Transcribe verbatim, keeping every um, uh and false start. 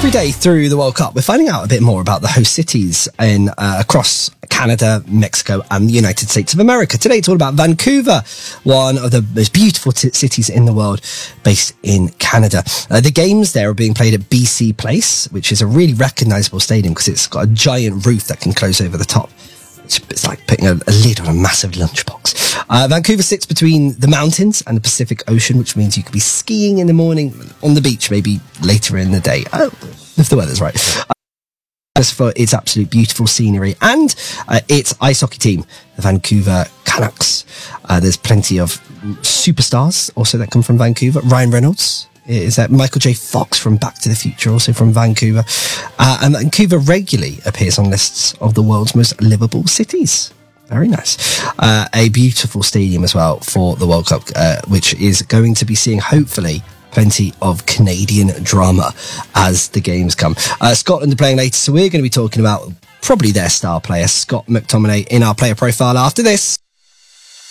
Every day through the World Cup, we're finding out a bit more about the host cities in uh, across Canada, Mexico, and the United States of America. Today, it's all about Vancouver, one of the most beautiful t- cities in the world, based in Canada. Uh, the games there are being played at B C Place, which is a really recognisable stadium because it's got a giant roof that can close over the top. It's like putting a, a lid on a massive lunchbox. Uh, Vancouver sits between the mountains and the Pacific Ocean, which means you could be skiing in the morning on the beach, maybe later in the day. Oh, if the weather's right. Uh, just for its absolute beautiful scenery and uh, its ice hockey team, the Vancouver Canucks. Uh, there's plenty of superstars also that come from Vancouver. Ryan Reynolds. Is that Michael J. Fox from Back to the Future, also from Vancouver. Uh, and Vancouver regularly appears on lists of the world's most livable cities. Very nice. Uh, a beautiful stadium as well for the World Cup, uh, which is going to be seeing, hopefully, plenty of Canadian drama as the games come. Uh, Scotland are playing later, so we're going to be talking about probably their star player, Scott McTominay, in our player profile after this.